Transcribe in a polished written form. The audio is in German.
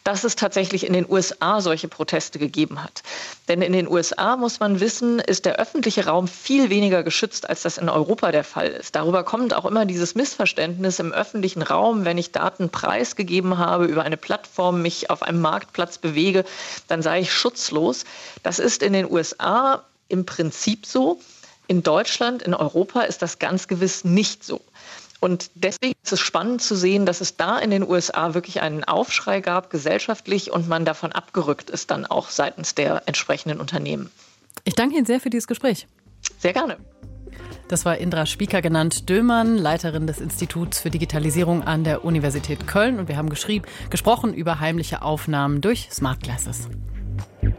dass es tatsächlich in den USA solche Proteste gegeben hat. Denn in den USA, muss man wissen, ist der öffentliche Raum viel weniger geschützt, als das in Europa der Fall ist. Darüber kommt auch immer dieses Missverständnis im öffentlichen Raum, wenn ich Daten preisgegeben habe, über eine Plattform mich auf einem Marktplatz bewege, dann sei ich schutzlos. Das ist in den USA im Prinzip so. In Deutschland, in Europa ist das ganz gewiss nicht so. Und deswegen ist es spannend zu sehen, dass es da in den USA wirklich einen Aufschrei gab, gesellschaftlich, und man davon abgerückt ist dann auch seitens der entsprechenden Unternehmen. Ich danke Ihnen sehr für dieses Gespräch. Sehr gerne. Das war Indra Spieker, genannt Dömann, Leiterin des Instituts für Digitalisierung an der Universität Köln. Und wir haben gesprochen über heimliche Aufnahmen durch Smart Glasses.